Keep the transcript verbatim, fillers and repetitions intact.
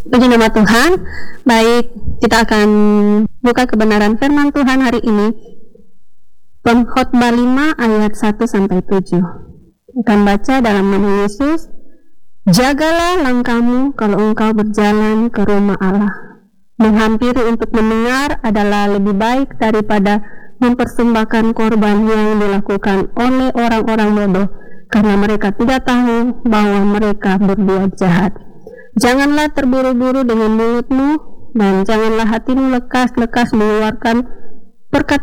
Puji nama Tuhan. Baik, kita akan buka kebenaran firman Tuhan hari ini. Pengkhotbah lima ayat satu sampai tujuh. Akan baca dalam nama Yesus. Jagalah langkahmu kalau engkau berjalan ke rumah Allah. Menghampiri untuk mendengar adalah lebih baik daripada mempersembahkan korban yang dilakukan oleh orang-orang bodoh, karena mereka tidak tahu bahwa mereka berbuat jahat. Janganlah terburu-buru dengan mulutmu, dan janganlah hatimu lekas-lekas mengeluarkan perkataan